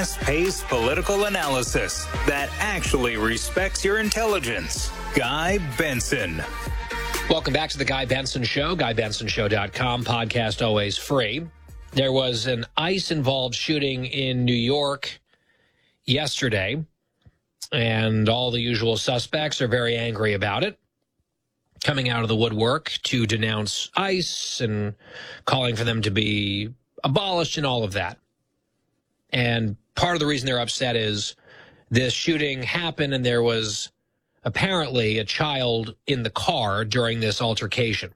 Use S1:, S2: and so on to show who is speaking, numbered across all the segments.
S1: fast-paced political analysis that actually respects your intelligence. Guy Benson.
S2: Welcome back to the Guy Benson Show, GuyBensonShow.com, podcast always free. There was an ICE-involved shooting in New York yesterday, and all the usual suspects are very angry about it, coming out of the woodwork to denounce ICE and calling for them to be abolished and all of that. And part of the reason they're upset is this shooting happened and there was apparently a child in the car during this altercation.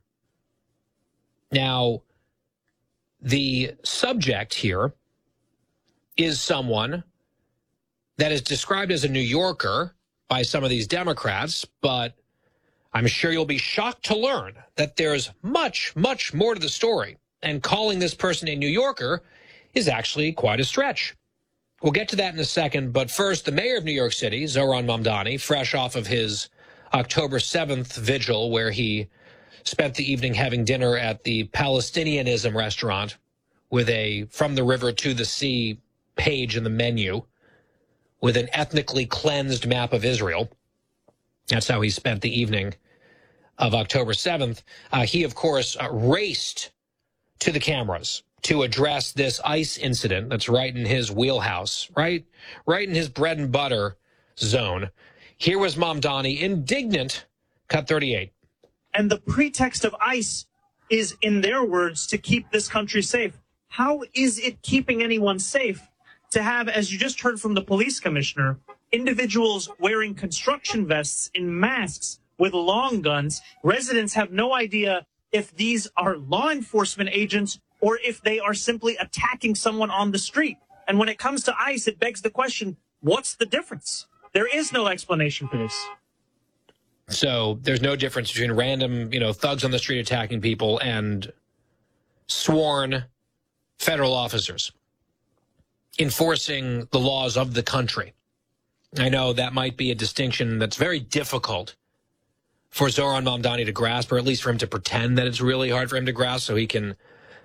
S2: Now, the subject here is someone that is described as a New Yorker by some of these Democrats, but I'm sure you'll be shocked to learn that there's much, much more to the story, and calling this person a New Yorker is actually quite a stretch. We'll get to that in a second, but first, the mayor of New York City, Zohran Mamdani, fresh off of his October 7th vigil where he spent the evening having dinner at the Palestinianism restaurant with a From the River to the Sea page in the menu with an ethnically cleansed map of Israel. That's how he spent the evening of October 7th. He, of course, raced to the cameras to address this ICE incident that's right in his wheelhouse, right in his bread and butter zone. Here was Mamdani, indignant, cut 38.
S3: And the pretext of ICE is, in their words, to keep this country safe. How is it keeping anyone safe to have, as you just heard from the police commissioner, individuals wearing construction vests in masks with long guns? Residents have no idea if these are law enforcement agents or if they are simply attacking someone on the street. And when it comes to ICE, it begs the question, what's the difference? There is no explanation for this.
S2: So there's no difference between random, thugs on the street attacking people and sworn federal officers enforcing the laws of the country. I know that might be a distinction that's very difficult for Zohran Mamdani to grasp, or at least for him to pretend that it's really hard for him to grasp, so he can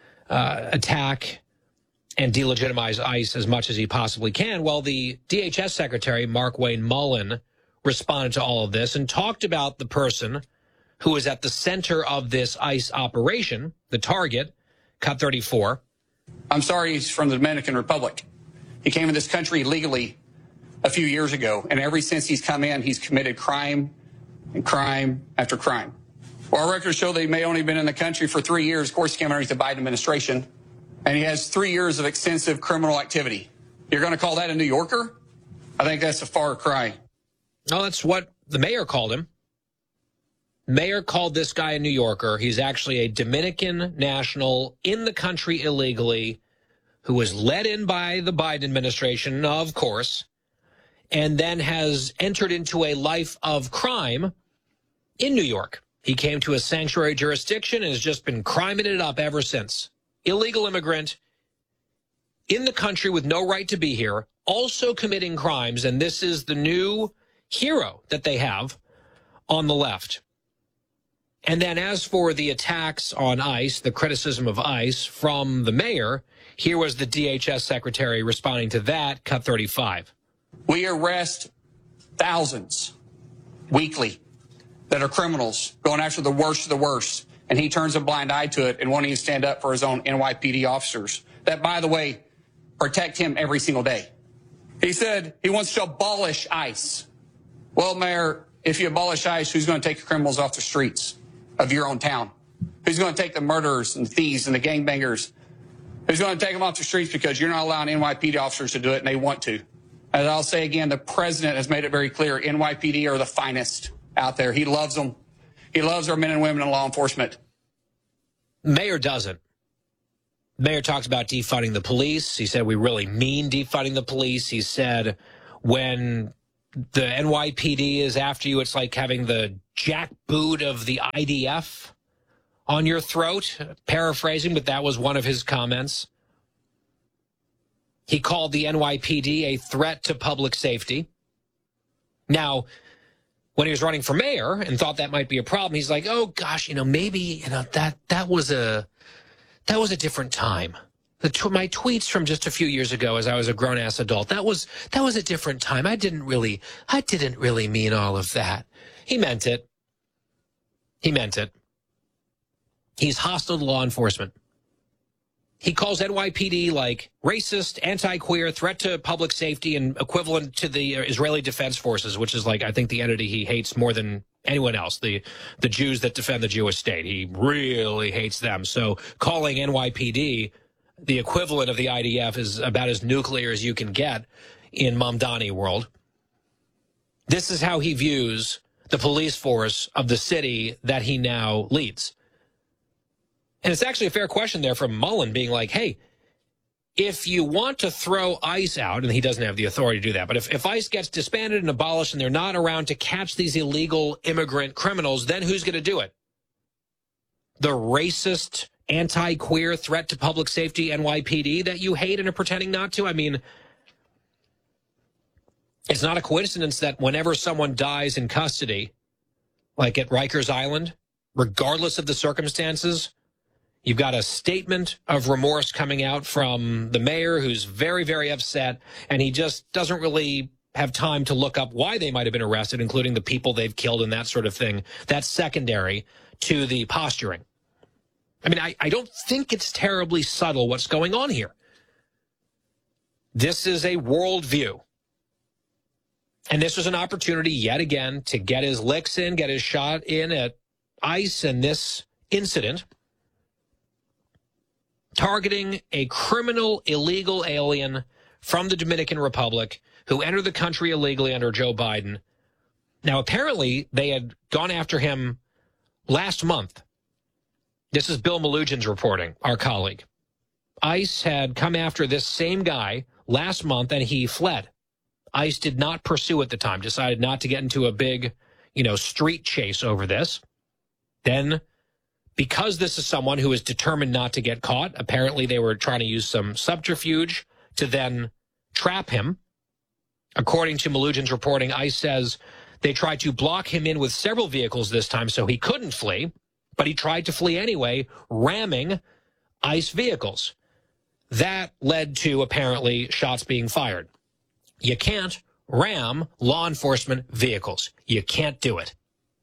S2: attack and delegitimize ICE as much as he possibly can. Well, the DHS Secretary, Mark Wayne Mullen, responded to all of this and talked about the person who was at the center of this ICE operation, the target, cut 34.
S4: I'm sorry, he's from the Dominican Republic. He came to this country legally a few years ago, and ever since he's come in, he's committed crime and crime after crime. Well, our records show that he may only have been in the country for 3 years. Of course, he came underneath the Biden administration, and he has 3 years of extensive criminal activity. You're going to call that a New Yorker? I think that's a far cry.
S2: No, that's what the mayor called him. Mayor called this guy a New Yorker. He's actually a Dominican national in the country illegally who was let in by the Biden administration, of course, and then has entered into a life of crime in New York. He came to a sanctuary jurisdiction and has just been criming it up ever since. Illegal immigrant in the country with no right to be here, also committing crimes, and this is the new hero that they have on the left. And then as for the attacks on ICE, the criticism of ICE from the mayor, here was the DHS secretary responding to that, cut 35.
S4: We arrest thousands weekly that are criminals going after the worst of the worst, and he turns a blind eye to it and won't even stand up for his own NYPD officers that, by the way, protect him every single day. He said he wants to abolish ICE. Well, Mayor, if you abolish ICE, who's going to take the criminals off the streets of your own town? Who's going to take the murderers and thieves and the gangbangers? Who's going to take them off the streets because you're not allowing NYPD officers to do it and they want to? As I'll say again, the president has made it very clear, NYPD are the finest out there. He loves them. He loves our men and women in law enforcement.
S2: Mayor doesn't. Mayor talks about defunding the police. He said we really mean defunding the police. He said when the NYPD is after you, it's like having the jackboot of the IDF on your throat. Paraphrasing, but that was one of his comments. He called the NYPD a threat to public safety. Now, when he was running for mayor and thought that might be a problem, he's like, oh gosh, maybe that was a different time. My tweets from just a few years ago as I was a grown-ass adult, that was a different time. I didn't really mean all of that. He meant it. He meant it. He's hostile to law enforcement. He calls NYPD like racist, anti-queer, threat to public safety, and equivalent to the Israeli Defense Forces, which is like, I think, the entity he hates more than anyone else, the Jews that defend the Jewish state. He really hates them. So calling NYPD the equivalent of the IDF is about as nuclear as you can get in Mamdani world. This is how he views the police force of the city that he now leads. And it's actually a fair question there from Mullen being like, hey, if you want to throw ICE out, and he doesn't have the authority to do that, but if ICE gets disbanded and abolished and they're not around to catch these illegal immigrant criminals, then who's going to do it? The racist, anti-queer, threat to public safety NYPD that you hate and are pretending not to? I mean, it's not a coincidence that whenever someone dies in custody, like at Rikers Island, regardless of the circumstances, you've got a statement of remorse coming out from the mayor who's very, very upset, and he just doesn't really have time to look up why they might have been arrested, including the people they've killed and that sort of thing. That's secondary to the posturing. I mean, I don't think it's terribly subtle what's going on here. This is a worldview. And this was an opportunity yet again to get his licks in, get his shot in at ICE and this incident, targeting a criminal illegal alien from the Dominican Republic who entered the country illegally under Joe Biden. Now, apparently, they had gone after him last month. This is Bill Malugin's reporting, our colleague. ICE had come after this same guy last month, and he fled. ICE did not pursue at the time, decided not to get into a big, street chase over this. Then, because this is someone who is determined not to get caught, apparently they were trying to use some subterfuge to then trap him. According to Malugin's reporting, ICE says they tried to block him in with several vehicles this time so he couldn't flee, but he tried to flee anyway, ramming ICE vehicles. That led to, apparently, shots being fired. You can't ram law enforcement vehicles. You can't do it.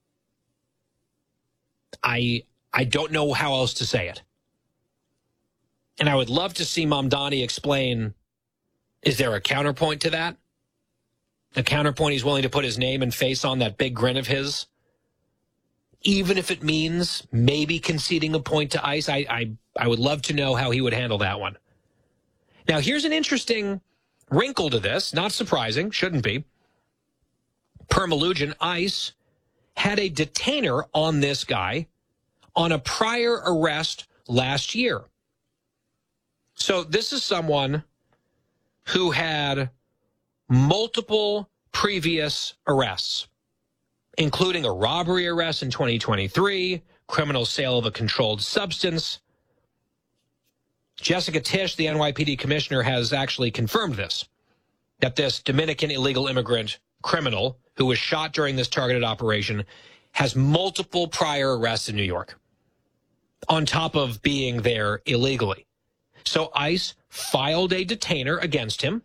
S2: I don't know how else to say it. And I would love to see Mamdani explain, is there a counterpoint to that? A counterpoint he's willing to put his name and face on, that big grin of his? Even if it means maybe conceding a point to ICE, I would love to know how he would handle that one. Now, here's an interesting wrinkle to this, not surprising, shouldn't be. Per Malugin, ICE had a detainer on this guy on a prior arrest last year. So this is someone who had multiple previous arrests, including a robbery arrest in 2023, criminal sale of a controlled substance. Jessica Tisch, the NYPD commissioner, has actually confirmed this, that this Dominican illegal immigrant criminal who was shot during this targeted operation has multiple prior arrests in New York, on top of being there illegally. So ICE filed a detainer against him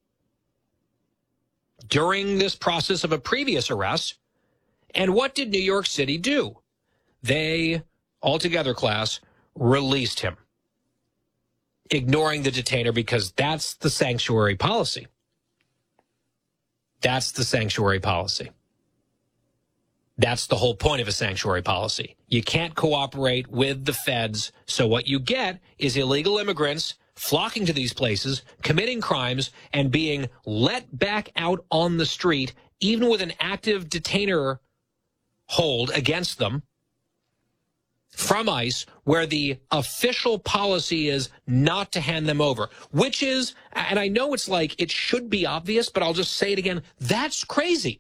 S2: during this process of a previous arrest. And what did New York City do? They, altogether class, released him, ignoring the detainer, because that's the sanctuary policy. That's the sanctuary policy. That's the whole point of a sanctuary policy. You can't cooperate with the feds, so what you get is illegal immigrants flocking to these places, committing crimes, and being let back out on the street, even with an active detainer hold against them from ICE, where the official policy is not to hand them over, which is, and I know it's like it should be obvious, but I'll just say it again, that's crazy.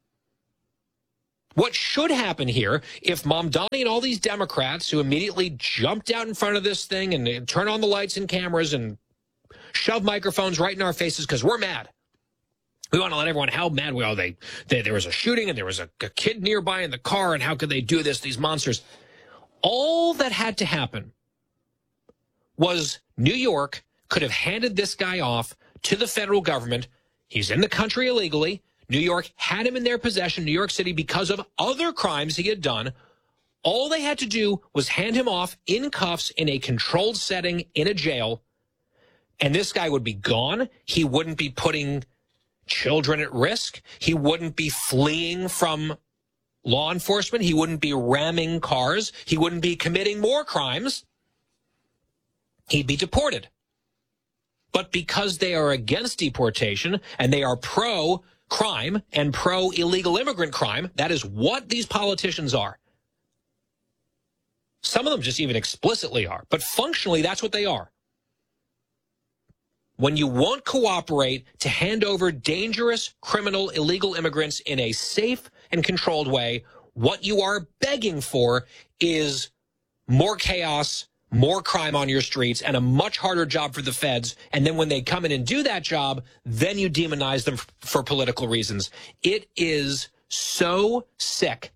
S2: What should happen here, if Mamdani and all these Democrats who immediately jumped out in front of this thing and turn on the lights and cameras and shove microphones right in our faces because we're mad. We want to let everyone how mad we are. There was a shooting and there was a kid nearby in the car, and how could they do this, these monsters? All that had to happen was New York could have handed this guy off to the federal government. He's in the country illegally. New York had him in their possession, New York City, because of other crimes he had done. All they had to do was hand him off in cuffs in a controlled setting in a jail, and this guy would be gone. He wouldn't be putting children at risk. He wouldn't be fleeing from law enforcement. He wouldn't be ramming cars. He wouldn't be committing more crimes. He'd be deported. But because they are against deportation and they are pro-crime and pro-illegal immigrant crime, that is what these politicians are. Some of them just even explicitly are, but functionally that's what they are. When you won't cooperate to hand over dangerous, criminal, illegal immigrants in a safe and controlled way, what you are begging for is more chaos, more crime on your streets, and a much harder job for the feds. And then when they come in and do that job, then you demonize them for political reasons. It is so sick.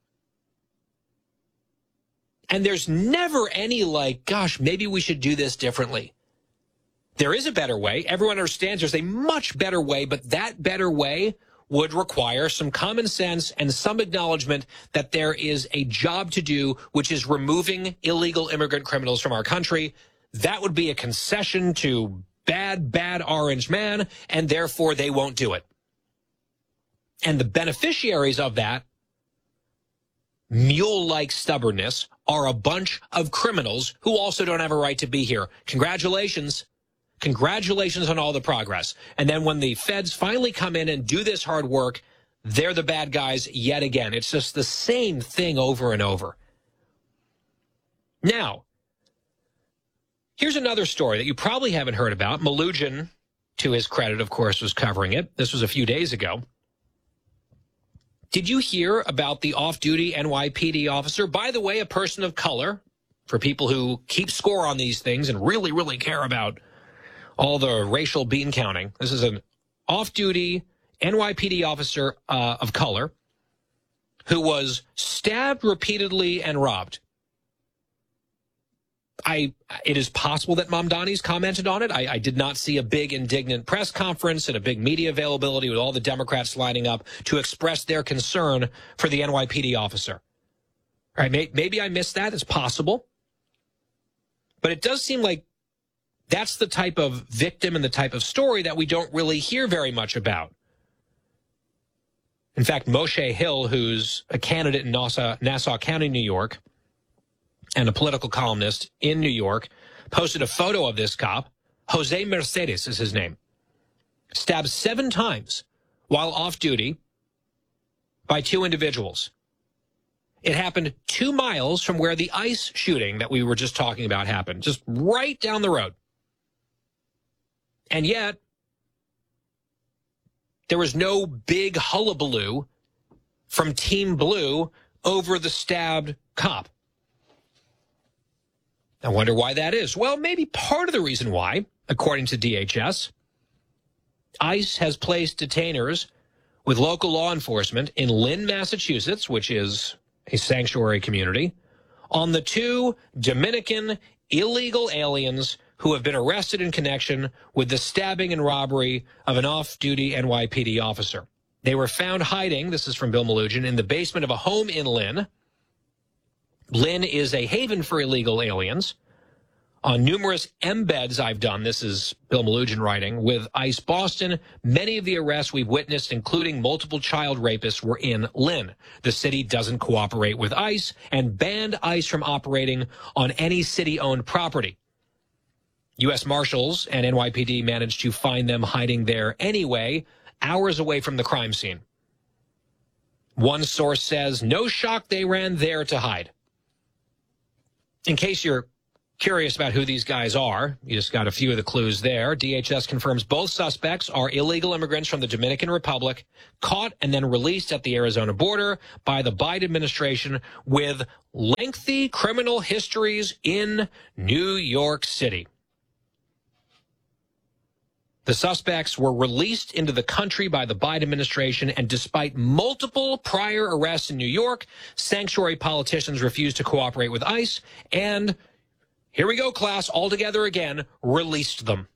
S2: And there's never any gosh, maybe we should do this differently. There is a better way. Everyone understands there's a much better way, but that better way would require some common sense and some acknowledgement that there is a job to do, which is removing illegal immigrant criminals from our country. That would be a concession to bad orange man, and therefore they won't do it. And the beneficiaries of that mule-like stubbornness are a bunch of criminals who also don't have a right to be here. Congratulations. Congratulations on all the progress. And then when the feds finally come in and do this hard work, they're the bad guys yet again. It's just the same thing over and over. Now, here's another story that you probably haven't heard about. Mnuchin, to his credit, of course, was covering it. This was a few days ago. Did you hear about the off-duty NYPD officer? By the way, a person of color, for people who keep score on these things and really, really care about all the racial bean counting. This is an off-duty NYPD officer of color who was stabbed repeatedly and robbed. It is possible that Mamdani's commented on it. I did not see a big indignant press conference and a big media availability with all the Democrats lining up to express their concern for the NYPD officer. All right, maybe I missed that. It's possible. But it does seem like that's the type of victim and the type of story that we don't really hear very much about. In fact, Moshe Hill, who's a candidate in Nassau County, New York, and a political columnist in New York, posted a photo of this cop. Jose Mercedes is his name. Stabbed 7 times while off duty by 2 individuals. It happened 2 miles from where the ICE shooting that we were just talking about happened, just right down the road. And yet, there was no big hullabaloo from Team Blue over the stabbed cop. I wonder why that is. Well, maybe part of the reason why, according to DHS, ICE has placed detainers with local law enforcement in Lynn, Massachusetts, which is a sanctuary community, on the 2 Dominican illegal aliens who have been arrested in connection with the stabbing and robbery of an off-duty NYPD officer. They were found hiding, this is from Bill Mnuchin, in the basement of a home in Lynn. Lynn is a haven for illegal aliens. On numerous embeds I've done, this is Bill Mnuchin writing, with ICE Boston, many of the arrests we've witnessed, including multiple child rapists, were in Lynn. The city doesn't cooperate with ICE and banned ICE from operating on any city-owned property. U.S. Marshals and NYPD managed to find them hiding there anyway, hours away from the crime scene. One source says, no shock they ran there to hide. In case you're curious about who these guys are, you just got a few of the clues there. DHS confirms both suspects are illegal immigrants from the Dominican Republic, caught and then released at the Arizona border by the Biden administration with lengthy criminal histories in New York City. The suspects were released into the country by the Biden administration, and despite multiple prior arrests in New York, sanctuary politicians refused to cooperate with ICE, and here we go, class, all together again, released them.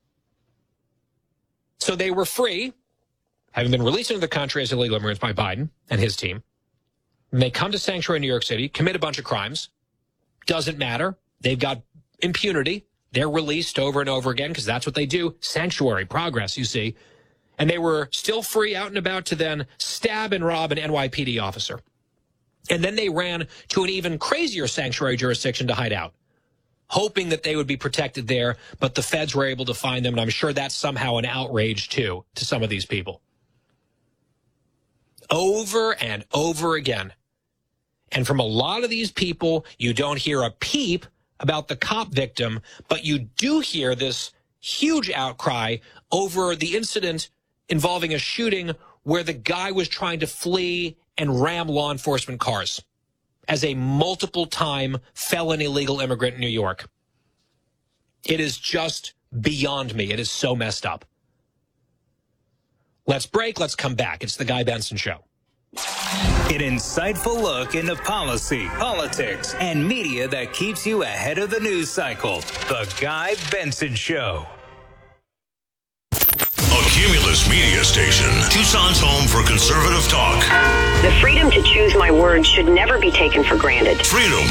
S2: So they were free, having been released into the country as illegal immigrants by Biden and his team. And they come to sanctuary in New York City, commit a bunch of crimes. Doesn't matter. They've got impunity. They're released over and over again because that's what they do. Sanctuary, progress, you see. And they were still free out and about to then stab and rob an NYPD officer. And then they ran to an even crazier sanctuary jurisdiction to hide out, hoping that they would be protected there, but the feds were able to find them, and I'm sure that's somehow an outrage, too, to some of these people. Over and over again. And from a lot of these people, you don't hear a peep about the cop victim, but you do hear this huge outcry over the incident involving a shooting where the guy was trying to flee and ram law enforcement cars as a multiple-time felon illegal immigrant in New York. It is just beyond me. It is so messed up. Let's break. Let's come back. It's the Guy Benson Show.
S1: An insightful look into policy, politics, and media that keeps you ahead of the news cycle. The Guy Benson Show.
S5: A Cumulus media station, Tucson's home for conservative talk.
S6: The freedom to choose my words should never be taken for granted.
S5: Freedom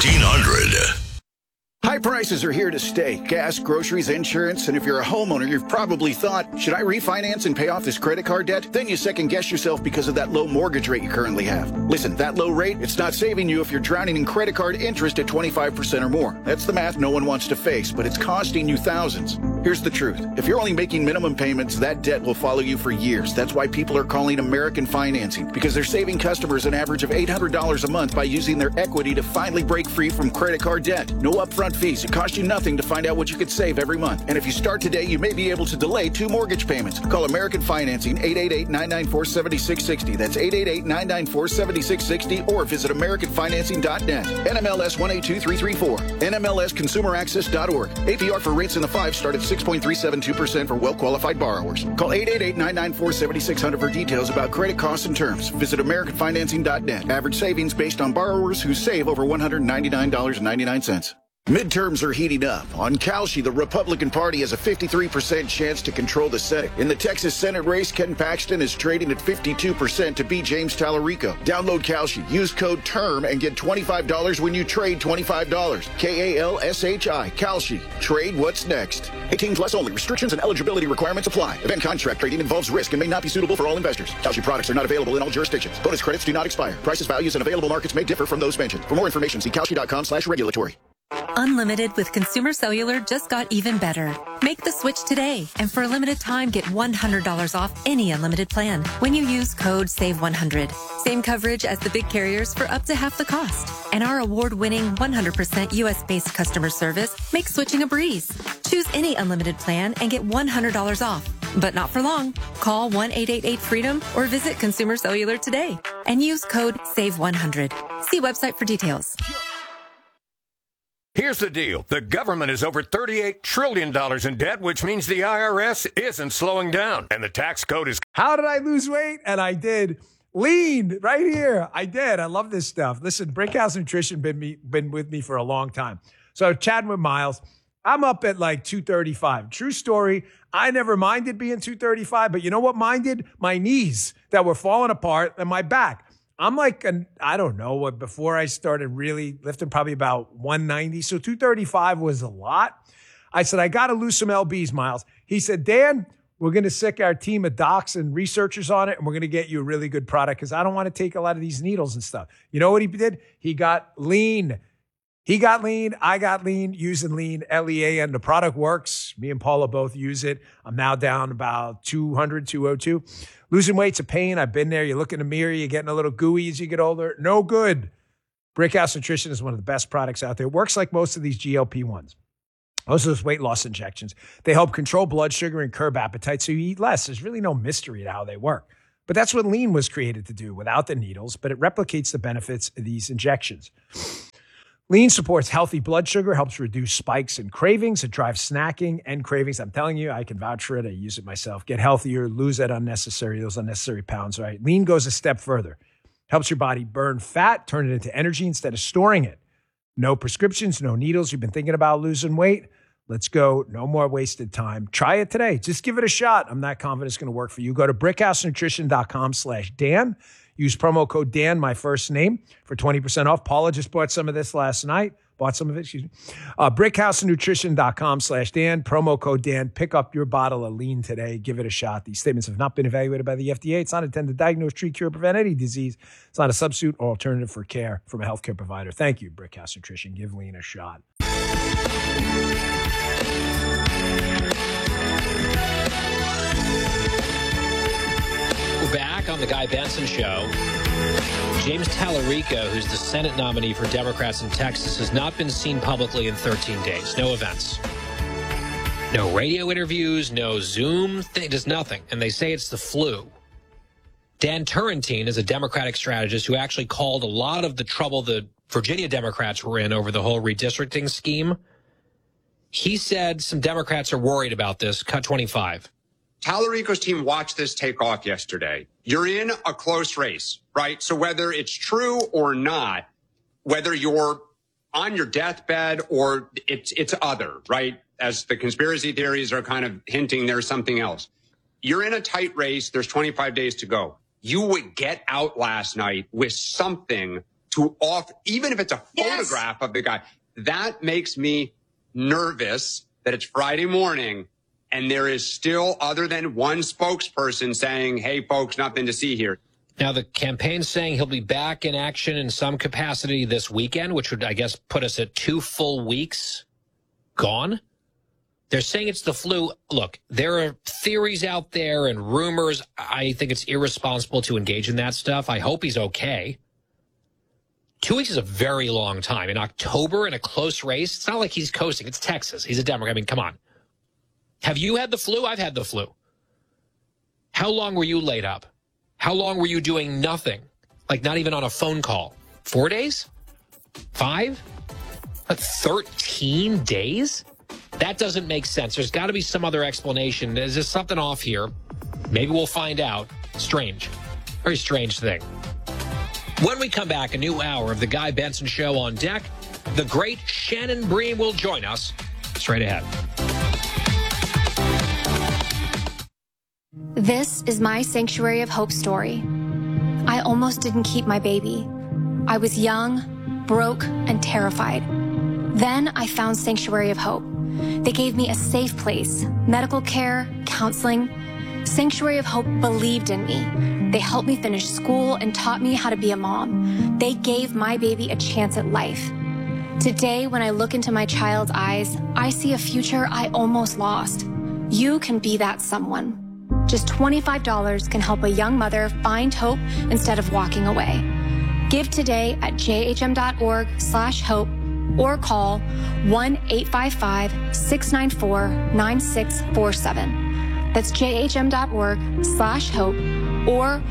S5: 1400.
S7: High prices are here to stay. Gas, groceries, insurance, and if you're a homeowner, you've probably thought, should I refinance and pay off this credit card debt? Then you second guess yourself because of that low mortgage rate you currently have. Listen, that low rate, it's not saving you if you're drowning in credit card interest at 25% or more. That's the math no one wants to face, but it's costing you thousands. Here's the truth. If you're only making minimum payments, that debt will follow you for years. That's why people are calling American Financing, because they're saving customers an average of $800 a month by using their equity to finally break free from credit card debt. No upfront fees. It costs you nothing to find out what you could save every month. And if you start today, you may be able to delay 2 mortgage payments. Call American Financing, 888-994-7660. That's 888-994-7660, or visit AmericanFinancing.net. NMLS 182334. NMLSConsumerAccess.org. APR for rates in the 5 start at 6.372% for well-qualified borrowers. Call 888-994-7600 for details about credit costs and terms. Visit AmericanFinancing.net. Average savings based on borrowers who save over $199.99. Midterms are heating up. On Kalshi, the Republican Party has a 53% chance to control the Senate. In the Texas Senate race, Ken Paxton is trading at 52% to beat James Tallarico. Download Kalshi, use code TERM, and get $25 when you trade $25. Kalshi. Kalshi. Trade what's next. 18 plus only. Restrictions and eligibility requirements apply. Event contract trading involves risk and may not be suitable for all investors. Kalshi products are not available in all jurisdictions. Bonus credits do not expire. Prices, values, and available markets may differ from those mentioned. For more information, see Kalshi.com/regulatory.
S8: Unlimited with Consumer Cellular just got even better. Make the switch today, and for a limited time, get $100 off any unlimited plan when you use code SAVE100. Same coverage as the big carriers for up to half the cost. And our award-winning 100% U.S.-based customer service makes switching a breeze. Choose any unlimited plan and get $100 off. But not for long. Call 1-888-FREEDOM or visit Consumer Cellular today and use code SAVE100. See website for details.
S9: Here's the deal. The government is over $38 trillion in debt, which means the IRS isn't slowing down. And the tax code is...
S10: How did I lose weight? And I did. Lean, right here. I did. I love this stuff. Listen, Brickhouse Nutrition been with me for a long time. So chatting with Miles, I'm up at like 235. True story. I never minded being 235, but you know what minded? My knees that were falling apart and my back. I'm like, I don't know, before I started really lifting, probably about 190. So 235 was a lot. I said, I got to lose some LBs, Miles. He said, Dan, we're going to sick our team of docs and researchers on it, and we're going to get you a really good product because I don't want to take a lot of these needles and stuff. You know what he did? He got lean. He got lean. I got lean using lean, LEA, and the product works. Me and Paula both use it. I'm now down about 200, 202. Losing weight's a pain. I've been there. You look in the mirror, you're getting a little gooey as you get older. No good. Brickhouse Nutrition is one of the best products out there. It works like most of these GLP-1s. Most of those weight loss injections. They help control blood sugar and curb appetite so you eat less. There's really no mystery to how they work. But that's what lean was created to do without the needles, but it replicates the benefits of these injections. Lean supports healthy blood sugar, helps reduce spikes and cravings. It drives snacking and cravings. I'm telling you, I can vouch for it. I use it myself. Get healthier, lose those unnecessary pounds, right? Lean goes a step further. Helps your body burn fat, turn it into energy instead of storing it. No prescriptions, no needles. You've been thinking about losing weight? Let's go. No more wasted time. Try it today. Just give it a shot. I'm not confident it's going to work for you. Go to brickhousenutrition.com/Dan. Use promo code Dan, my first name, for 20% off. Paula just bought some of this last night. Brickhousenutrition.com/Dan. Promo code Dan. Pick up your bottle of lean today. Give it a shot. These statements have not been evaluated by the FDA. It's not intended to diagnose, treat, cure, prevent any disease. It's not a substitute or alternative for care from a healthcare provider. Thank you, Brickhouse Nutrition. Give lean a shot.
S2: We're back on the Guy Benson Show. James Tallarico, who's the Senate nominee for Democrats in Texas, has not been seen publicly in 13 days. No events. No radio interviews, no Zoom thing, just nothing. And they say it's the flu. Dan Turrentine is a Democratic strategist who actually called a lot of the trouble the Virginia Democrats were in over the whole redistricting scheme. He said some Democrats are worried about this. Cut 25.
S11: Tallarico's team watched this take off yesterday. You're in a close race, right? So whether it's true or not, whether you're on your deathbed or it's other, right? As the conspiracy theories are kind of hinting there's something else. You're in a tight race. There's 25 days to go. You would get out last night with something to off, even if it's a photograph of the guy. That makes me nervous that it's Friday morning. And there is still, other than one spokesperson saying, hey, folks, nothing to see here.
S2: Now, the campaign's saying he'll be back in action in some capacity this weekend, which would, I guess, put us at 2 full weeks gone. They're saying it's the flu. Look, there are theories out there and rumors. I think it's irresponsible to engage in that stuff. I hope he's okay. 2 weeks is a very long time. In October, in a close race, it's not like he's coasting. It's Texas. He's a Democrat. I mean, come on. Have you had the flu? I've had the flu. How long were you laid up? How long were you doing nothing? Like not even on a phone call? 4 days? 5? 13 days? That doesn't make sense. There's got to be some other explanation. There's just something off here. Maybe we'll find out. Strange. Very strange thing. When we come back, a new hour of the Guy Benson Show on deck. The great Shannon Bream will join us straight ahead.
S12: This is my Sanctuary of Hope story. I almost didn't keep my baby. I was young, broke, and terrified. Then I found Sanctuary of Hope. They gave me a safe place, medical care, counseling. Sanctuary of Hope believed in me. They helped me finish school and taught me how to be a mom. They gave my baby a chance at life. Today, when I look into my child's eyes, I see a future I almost lost. You can be that someone. Just $25 can help a young mother find hope instead of walking away. Give today at jhm.org/hope or call 1-855-694-9647. That's jhm.org/hope or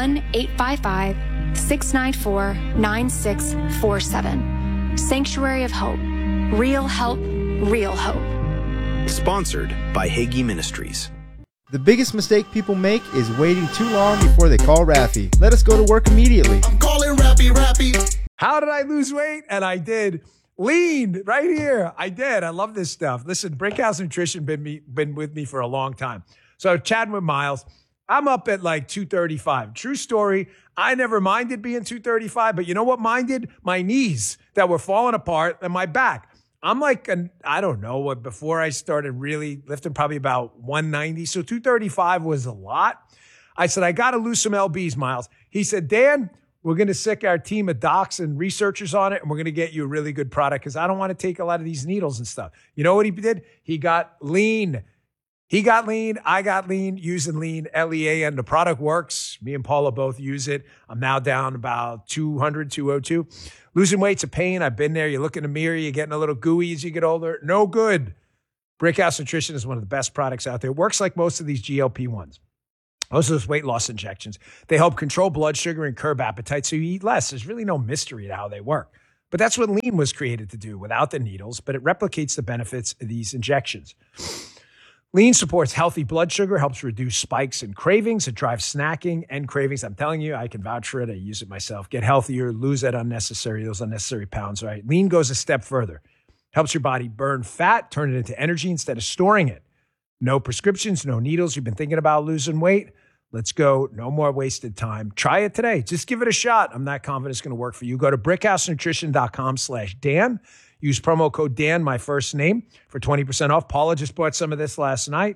S12: 1-855-694-9647. Sanctuary of Hope. Real help, real hope.
S13: Sponsored by Hagee Ministries.
S14: The biggest mistake people make is waiting too long before they call Raffy. Let us go to work immediately.
S10: I'm calling Raffy. How did I lose weight? And I did. Lean right here. I did. I love this stuff. Listen, Brickhouse Nutrition been with me for a long time. So chatting with Miles, I'm up at like 235. True story. I never minded being 235, but you know what minded? My knees that were falling apart and my back. I'm like, I don't know what, before I started really lifting, probably about 190. So 235 was a lot. I said, I got to lose some LBs, Miles. He said, Dan, we're going to sick our team of docs and researchers on it, and we're going to get you a really good product because I don't want to take a lot of these needles and stuff. You know what he did? He got lean. He got lean. I got lean, using lean, LEAN. The product works. Me and Paula both use it. I'm now down about 200, 202. Losing weight's a pain. I've been there. You look in the mirror, you're getting a little gooey as you get older. No good. Brickhouse Nutrition is one of the best products out there. It works like most of these GLP-1s. Most of those weight loss injections. They help control blood sugar and curb appetite so you eat less. There's really no mystery to how they work. But that's what lean was created to do without the needles, but it replicates the benefits of these injections. Lean supports healthy blood sugar, helps reduce spikes and cravings. It drives snacking and cravings. I'm telling you, I can vouch for it. I use it myself. Get healthier, lose those unnecessary pounds, right? Lean goes a step further. Helps your body burn fat, turn it into energy instead of storing it. No prescriptions, no needles. You've been thinking about losing weight? Let's go. No more wasted time. Try it today. Just give it a shot. I'm not confident it's going to work for you. Go to brickhousenutrition.com/Dan. Use promo code Dan, my first name, for 20% off. Paula just bought some of this last night.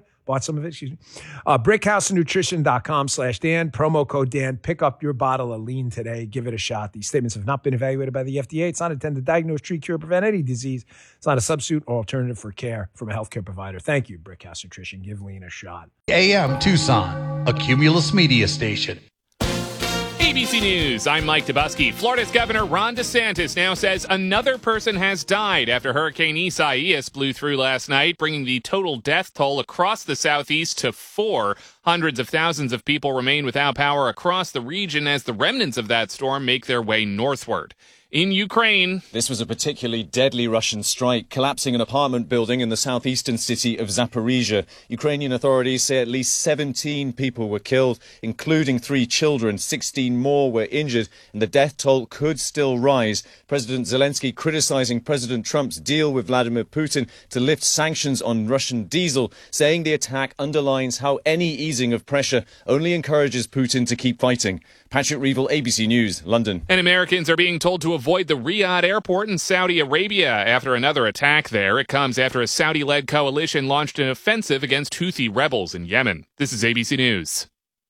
S10: Brickhousenutrition.com/Dan. Promo code Dan. Pick up your bottle of Lean today. Give it a shot. These statements have not been evaluated by the FDA. It's not intended to diagnose, treat, cure, prevent any disease. It's not a substitute or alternative for care from a healthcare provider. Thank you, Brickhouse Nutrition. Give Lean a shot.
S15: AM Tucson, a Cumulus media station.
S16: ABC News, I'm Mike Dubusky. Florida's Governor Ron DeSantis now says another person has died after Hurricane Isaias blew through last night, bringing the total death toll across the southeast to 4. Hundreds of thousands of people remain without power across the region as the remnants of that storm make their way northward. In Ukraine,
S17: this was a particularly deadly Russian strike, collapsing an apartment building in the southeastern city of Zaporizhia. Ukrainian authorities say at least 17 people were killed, including 3 children. 16 more were injured, and the death toll could still rise. President Zelensky criticizing President Trump's deal with Vladimir Putin to lift sanctions on Russian diesel, saying the attack underlines how any easing of pressure only encourages Putin to keep fighting. Patrick Reevell, ABC News, London.
S16: And Americans are being told to avoid the Riyadh airport in Saudi Arabia after another attack there. It comes after a Saudi-led coalition launched an offensive against Houthi rebels in Yemen. This is ABC News.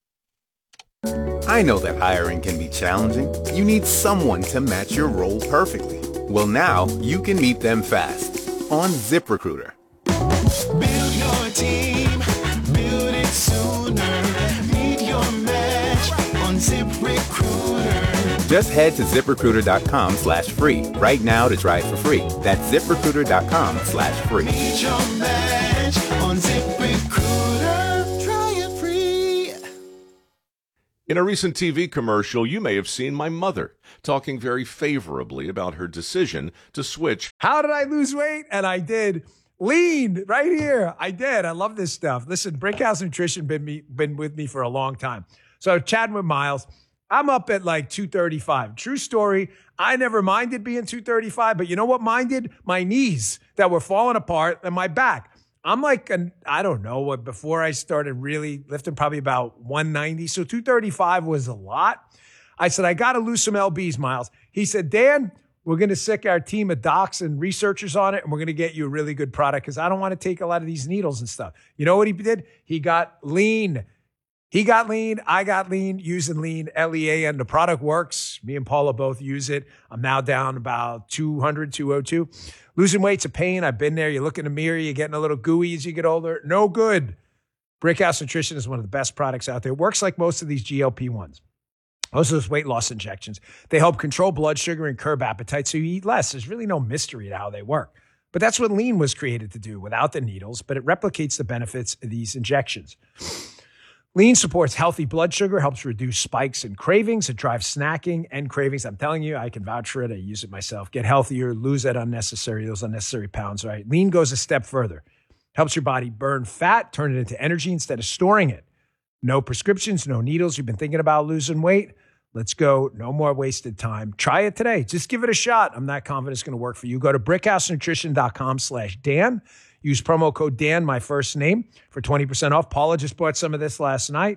S18: I know that hiring can be challenging. You need someone to match your role perfectly. Well, now you can meet them fast on ZipRecruiter.
S19: Build your team, build it sooner. Meet your match on ZipRecruiter.
S18: Just head to ZipRecruiter.com/free right now to try it for free. That's ZipRecruiter.com/free.
S19: Meet your match on ZipRecruiter. Try it free.
S20: In a recent TV commercial, you may have seen my mother talking very favorably about her decision to switch.
S10: How did I lose weight? And I did. Lean right here. I did. I love this stuff. Listen, Brickhouse Nutrition been with me for a long time. So chatting with Miles, I'm up at like 235. True story. I never minded being 235, but you know what minded? My knees that were falling apart and my back. I'm like, I don't know, before I started really lifting, probably about 190. So 235 was a lot. I said, I got to lose some lbs, Miles. He said, Dan, we're going to sick our team of docs and researchers on it, and we're going to get you a really good product because I don't want to take a lot of these needles and stuff. You know what he did? He got lean. He got lean. I got lean, using lean, LEAN. The product works. Me and Paula both use it. I'm now down about 200, 202. Losing weight's a pain. I've been there. You look in the mirror, you're getting a little gooey as you get older. No good. Brickhouse Nutrition is one of the best products out there. It works like most of these GLP-1s. Most of those weight loss injections. They help control blood sugar and curb appetite so you eat less. There's really no mystery to how they work. But that's what lean was created to do without the needles, but it replicates the benefits of these injections. Lean supports healthy blood sugar, helps reduce spikes and cravings. It drives snacking and cravings. I'm telling you, I can vouch for it. I use it myself. Get healthier, lose those unnecessary pounds, right? Lean goes a step further. Helps your body burn fat, turn it into energy instead of storing it. No prescriptions, no needles. You've been thinking about losing weight? Let's go. No more wasted time. Try it today. Just give it a shot. I'm not confident it's going to work for you. Go to brickhousenutrition.com/Dan. Use promo code Dan, my first name, for 20% off. Paula just bought some of this last night.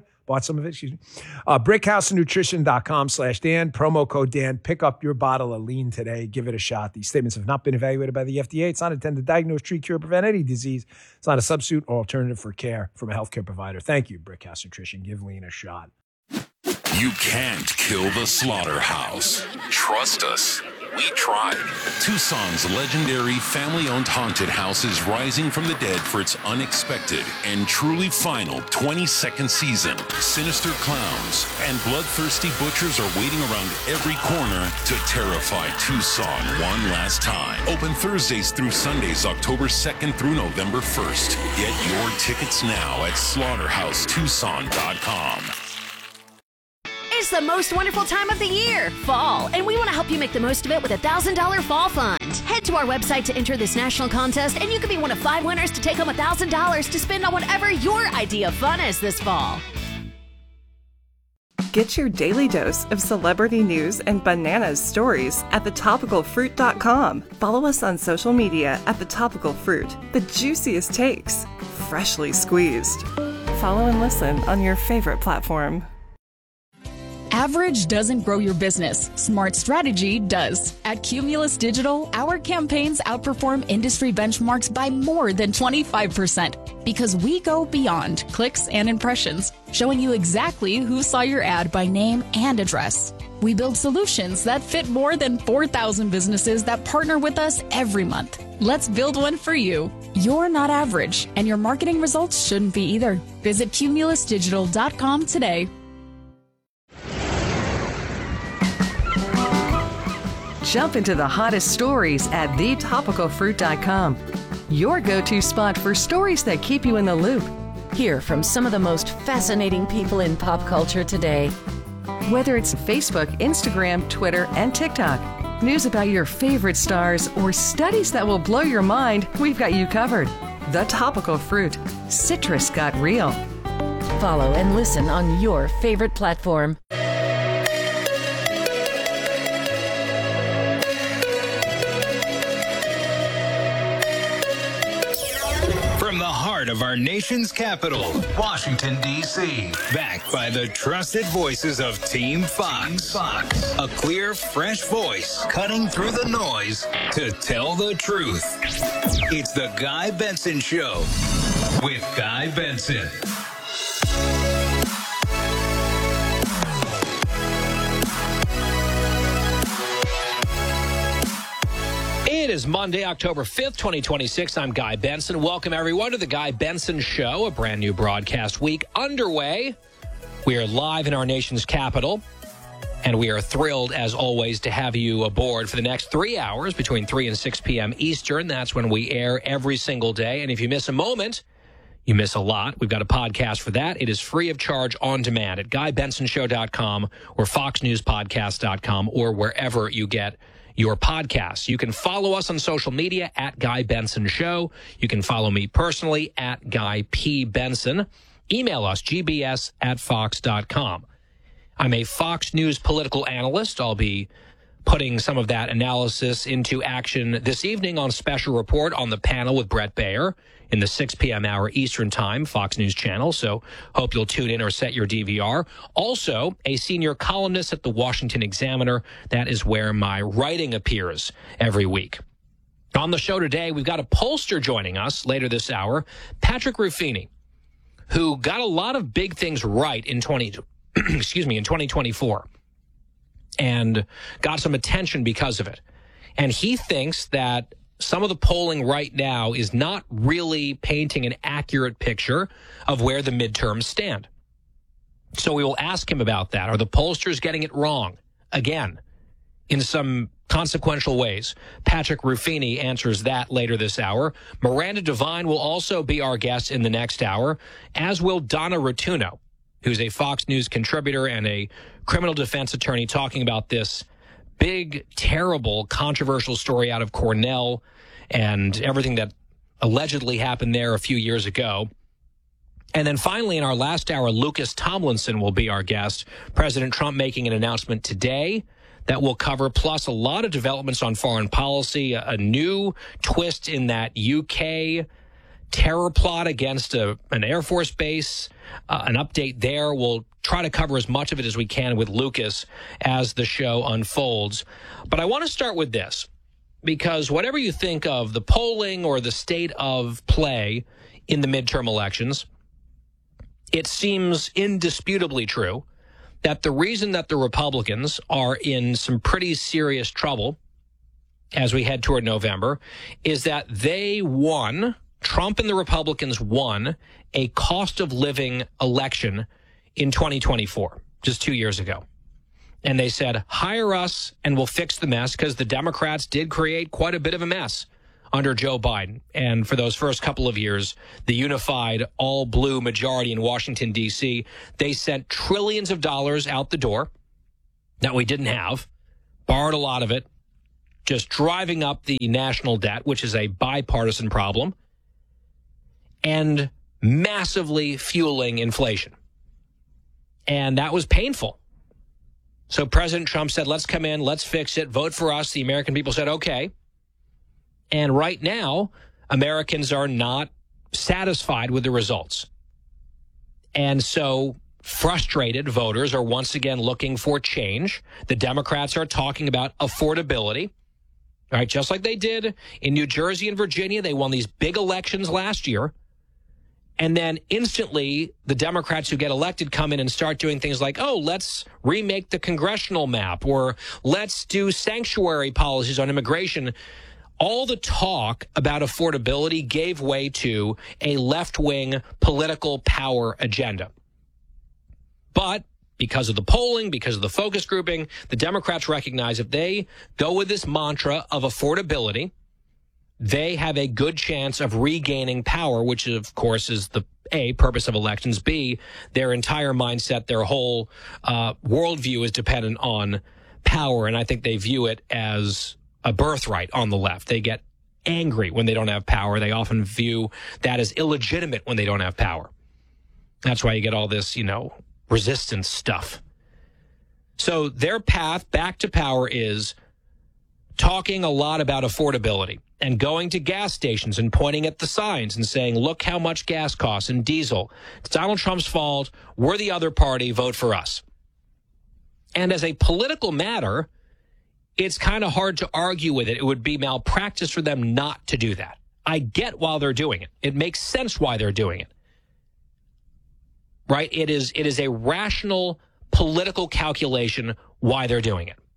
S10: Brickhousenutrition.com/Dan. Promo code Dan. Pick up your bottle of lean today. Give it a shot. These statements have not been evaluated by the FDA. It's not intended to diagnose, treat, cure, prevent any disease. It's not a substitute or alternative for care from a healthcare provider. Thank you, Brickhouse Nutrition. Give lean a shot.
S5: You can't kill the slaughterhouse. Trust us. We tried. Tucson's legendary family-owned haunted house is rising from the dead for its unexpected and truly final 22nd season. Sinister clowns and bloodthirsty butchers are waiting around every corner to terrify Tucson one last time. Open Thursdays through Sundays, October 2nd through November 1st. Get your tickets now at slaughterhousetucson.com.
S21: Is It's the most wonderful time of the year, fall, and we want to help you make the most of it with a $1,000 fall fund. Head to our website to enter this national contest, and you could be one of 5 winners to take home $1,000 to spend on whatever your idea of fun is this fall.
S22: Get your daily dose of celebrity news and bananas stories at thetopicalfruit.com. Follow us on social media at The Topical Fruit. The juiciest takes, freshly squeezed. Follow and listen on your favorite platform.
S23: Average doesn't grow your business. Smart strategy does. At Cumulus Digital, our campaigns outperform industry benchmarks by more than 25% because we go beyond clicks and impressions, showing you exactly who saw your ad by name and address. We build solutions that fit more than 4,000 businesses that partner with us every month. Let's build one for you. You're not average, and your marketing results shouldn't be either. Visit cumulusdigital.com today.
S24: Jump into the hottest stories at thetopicalfruit.com. Your go-to spot for stories that keep you in the loop. Hear from some of the most fascinating people in pop culture today. Whether it's Facebook, Instagram, Twitter, and TikTok, news about your favorite stars, or studies that will blow your mind, we've got you covered. The Topical Fruit. Citrus got real. Follow and listen on your favorite platform.
S1: Of our nation's capital, Washington, D.C. Backed by the trusted voices of Team Fox. A clear, fresh voice cutting through the noise to tell the truth. It's the Guy Benson Show with Guy Benson.
S2: It is Monday, October 5th, 2026. I'm Guy Benson. Welcome, everyone, to the Guy Benson Show, a brand new broadcast week underway. We are live in our nation's capital, and we are thrilled, as always, to have you aboard for the next 3 hours between 3 and 6 p.m. Eastern. That's when we air every single day. And if you miss a moment, you miss a lot. We've got a podcast for that. It is free of charge on demand at GuyBensonShow.com or FoxNewsPodcast.com or wherever you get your podcasts. You can follow us on social media at Guy Benson Show. You can follow me personally at Guy P. Benson. Email us, gbs@fox.com. I'm a Fox News political analyst. I'll be putting some of that analysis into action this evening on Special Report on the panel with Bret Baier in the 6 p.m. hour Eastern Time, Fox News Channel. So hope you'll tune in or set your DVR. Also, a senior columnist at the Washington Examiner. That is where my writing appears every week. On the show today, we've got a pollster joining us later this hour, Patrick Ruffini, who got a lot of big things right in 2024 and got some attention because of it. And he thinks that some of the polling right now is not really painting an accurate picture of where the midterms stand. So we will ask him about that. Are the pollsters getting it wrong? Again, in some consequential ways. Patrick Ruffini answers that later this hour. Miranda Devine will also be our guest in the next hour, as will Donna Rotuno, who's a Fox News contributor and a criminal defense attorney, talking about this big, terrible, controversial story out of Cornell and everything that allegedly happened there a few years ago. And then finally, in our last hour, Lucas Tomlinson will be our guest. President Trump making an announcement today that we'll cover, plus a lot of developments on foreign policy, a new twist in that UK terror plot against an Air Force base, an update there. We'll try to cover as much of it as we can with Lucas as the show unfolds. But I want to start with this, because whatever you think of the polling or the state of play in the midterm elections, it seems indisputably true that the reason that the Republicans are in some pretty serious trouble as we head toward November is that they won, Trump and the Republicans won, a cost of living election in 2024, just 2 years ago. And they said, hire us and we'll fix the mess, because the Democrats did create quite a bit of a mess under Joe Biden. And for those first couple of years, the unified all-blue majority in Washington, D.C., they sent trillions of dollars out the door that we didn't have, borrowed a lot of it, just driving up the national debt, which is a bipartisan problem, and massively fueling inflation. And that was painful. So President Trump said, let's come in, let's fix it, vote for us. The American people said, okay. And right now, Americans are not satisfied with the results. And so frustrated voters are once again looking for change. The Democrats are talking about affordability, right? Just like they did in New Jersey and Virginia. They won these big elections last year. And then instantly, the Democrats who get elected come in and start doing things like, oh, let's remake the congressional map, or let's do sanctuary policies on immigration. All the talk about affordability gave way to a left-wing political power agenda. But because of the polling, because of the focus grouping, the Democrats recognize if they go with this mantra of affordability, they have a good chance of regaining power, which, of course, is the A, purpose of elections. B, their entire mindset, their whole worldview is dependent on power. And I think they view it as a birthright on the left. They get angry when they don't have power. They often view that as illegitimate when they don't have power. That's why you get all this, resistance stuff. So their path back to power is talking a lot about affordability and going to gas stations and pointing at the signs and saying, look how much gas costs and diesel. It's Donald Trump's fault. We're the other party. Vote for us. And as a political matter, it's kind of hard to argue with it. It would be malpractice for them not to do that. I get why they're doing it. It makes sense why they're doing it. Right? It is a rational political calculation why they're doing it.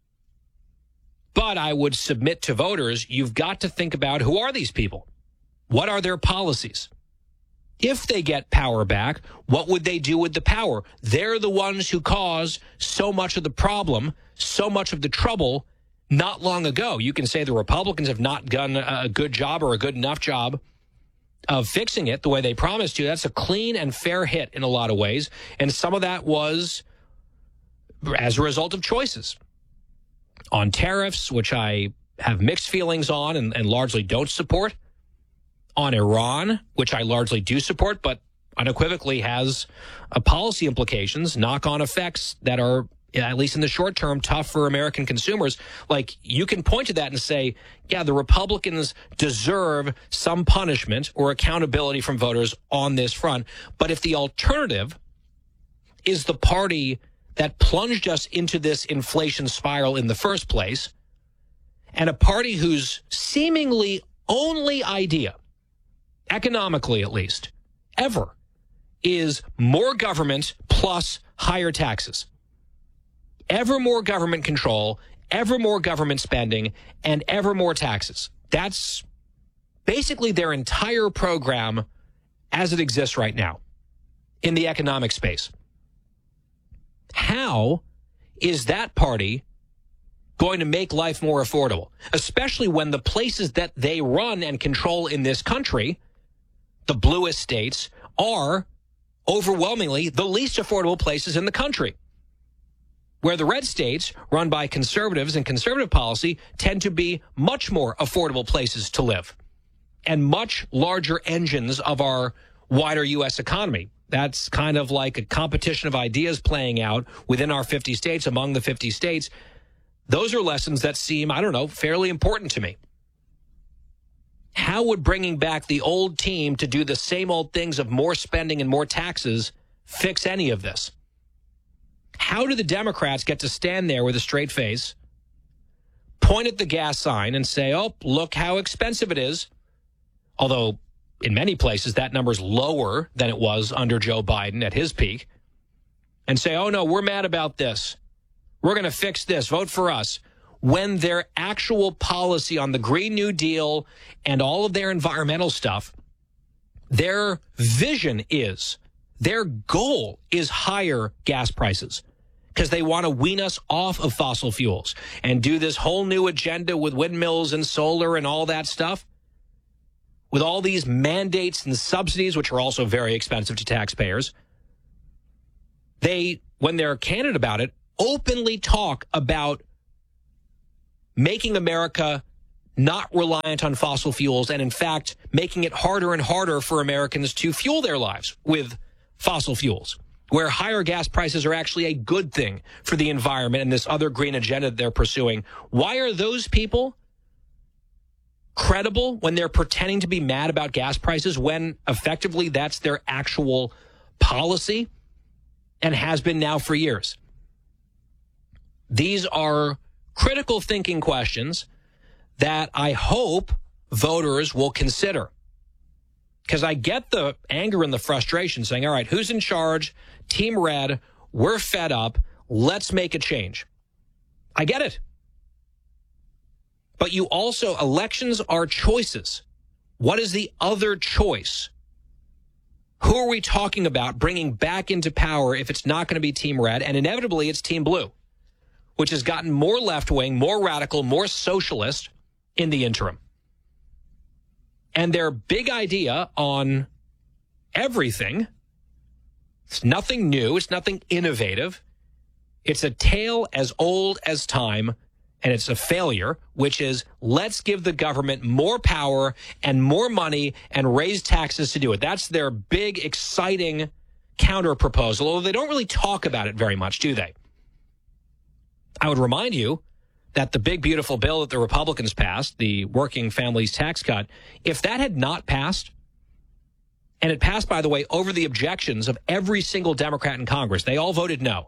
S2: But I would submit to voters, you've got to think about, who are these people? What are their policies? If they get power back, what would they do with the power? They're the ones who caused so much of the problem, so much of the trouble not long ago. You can say the Republicans have not done a good job or a good enough job of fixing it the way they promised to. That's a clean and fair hit in a lot of ways. And some of that was as a result of choices. On tariffs, which I have mixed feelings on and largely don't support. On Iran, which I largely do support, but unequivocally has policy implications, knock-on effects that are, at least in the short term, tough for American consumers. Like, you can point to that and say, yeah, the Republicans deserve some punishment or accountability from voters on this front. But if the alternative is the party that plunged us into this inflation spiral in the first place, and a party whose seemingly only idea, economically at least, ever, is more government plus higher taxes. Ever more government control, ever more government spending, and ever more taxes. That's basically their entire program as it exists right now in the economic space. How is that party going to make life more affordable, especially when the places that they run and control in this country, the bluest states, are overwhelmingly the least affordable places in the country, where the red states, run by conservatives and conservative policy, tend to be much more affordable places to live and much larger engines of our wider U.S. economy. That's kind of like a competition of ideas playing out within our 50 states, among the 50 states. Those are lessons that seem, fairly important to me. How would bringing back the old team to do the same old things of more spending and more taxes fix any of this? How do the Democrats get to stand there with a straight face, point at the gas sign and say, oh, look how expensive it is? Although in many places that number's lower than it was under Joe Biden at his peak, and say, oh, no, we're mad about this. We're going to fix this. Vote for us. When their actual policy on the Green New Deal and all of their environmental stuff, their vision is, their goal is higher gas prices, because they want to wean us off of fossil fuels and do this whole new agenda with windmills and solar and all that stuff, with all these mandates and subsidies, which are also very expensive to taxpayers. They, when they're candid about it, openly talk about making America not reliant on fossil fuels and, in fact, making it harder and harder for Americans to fuel their lives with fossil fuels, where higher gas prices are actually a good thing for the environment and this other green agenda that they're pursuing. Why are those people credible when they're pretending to be mad about gas prices when effectively that's their actual policy and has been now for years? These are critical thinking questions that I hope voters will consider. Because I get the anger and the frustration saying, all right, who's in charge? Team Red, we're fed up. Let's make a change. I get it. But you also, elections are choices. What is the other choice? Who are we talking about bringing back into power if it's not going to be Team Red? And inevitably, it's Team Blue, which has gotten more left-wing, more radical, more socialist in the interim. And their big idea on everything, it's nothing new, it's nothing innovative. It's a tale as old as time, and it's a failure, which is let's give the government more power and more money and raise taxes to do it. That's their big, exciting counter proposal, although they don't really talk about it very much, do they? I would remind you that the big, beautiful bill that the Republicans passed, the working families tax cut, if that had not passed, and it passed, by the way, over the objections of every single Democrat in Congress, they all voted no.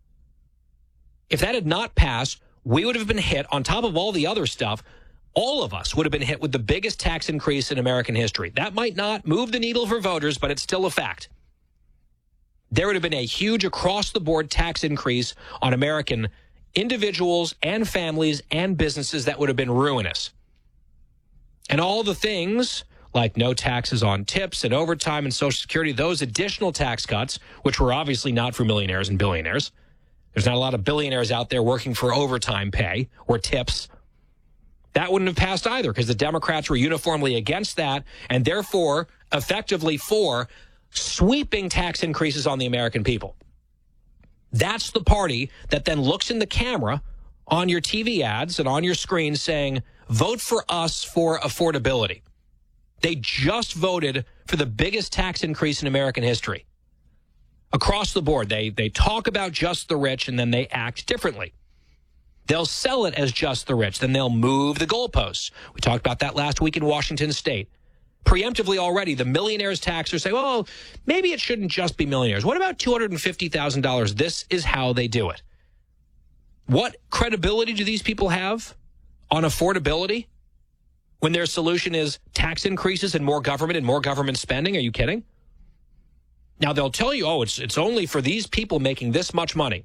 S2: If that had not passed, we would have been hit, on top of all the other stuff, all of us would have been hit with the biggest tax increase in American history. That might not move the needle for voters, but it's still a fact. There would have been a huge across-the-board tax increase on American individuals and families and businesses that would have been ruinous. And all the things like no taxes on tips and overtime and Social Security, those additional tax cuts, which were obviously not for millionaires and billionaires. There's not a lot of billionaires out there working for overtime pay or tips. That wouldn't have passed either because the Democrats were uniformly against that and therefore effectively for sweeping tax increases on the American people. That's the party that then looks in the camera on your TV ads and on your screen saying, vote for us for affordability. They just voted for the biggest tax increase in American history. Across the board, they talk about just the rich and then they act differently. They'll sell it as just the rich, then they'll move the goalposts. We talked about that last week in Washington State. Preemptively already, the millionaires taxers say, well, maybe it shouldn't just be millionaires. What about $250,000? This is how they do it. What credibility do these people have on affordability when their solution is tax increases and more government spending? Are you kidding? Now, they'll tell you, oh, it's only for these people making this much money.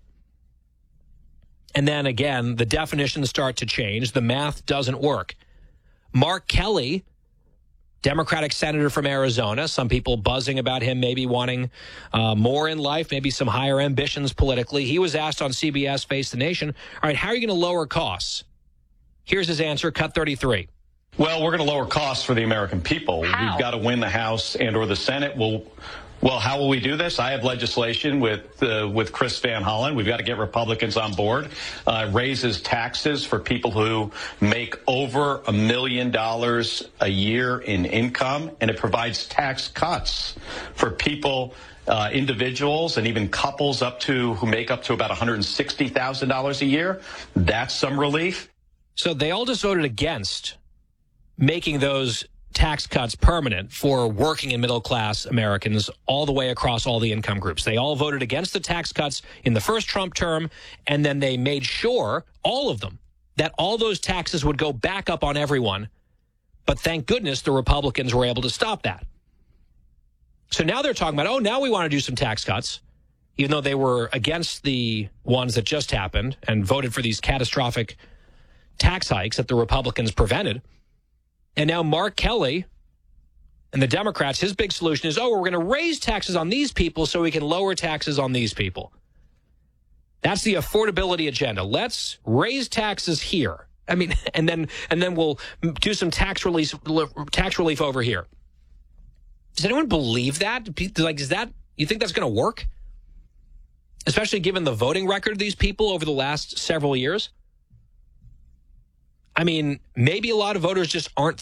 S2: And then again, the definitions start to change. The math doesn't work. Mark Kelly, Democratic senator from Arizona, some people buzzing about him maybe wanting more in life, maybe some higher ambitions politically. He was asked on CBS Face the Nation, all right, how are you going to lower costs? Here's his answer, cut 33.
S3: Well, we're going to lower costs for the American people. How? We've got to win the House and or the Senate. Well, how will we do this? I have legislation with Chris Van Hollen. We've got to get Republicans on board. Raises taxes for people who make over $1 million a year in income, and it provides tax cuts for people, individuals, and even couples who make up to about $160,000 a year. That's some relief.
S2: So they all just voted against making those tax cuts permanent for working and middle-class Americans all the way across all the income groups. They all voted against the tax cuts in the first Trump term, and then they made sure, all of them, that all those taxes would go back up on everyone. But thank goodness the Republicans were able to stop that. So now they're talking about, now we want to do some tax cuts, even though they were against the ones that just happened and voted for these catastrophic tax hikes that the Republicans prevented. And now Mark Kelly and the Democrats, his big solution is, we're going to raise taxes on these people so we can lower taxes on these people. That's the affordability agenda. Let's raise taxes here. I mean, and then we'll do some tax relief over here. Does anyone believe that? Like, you think that's going to work? especially given the voting record of these people over the last several years. I mean, maybe a lot of voters just aren't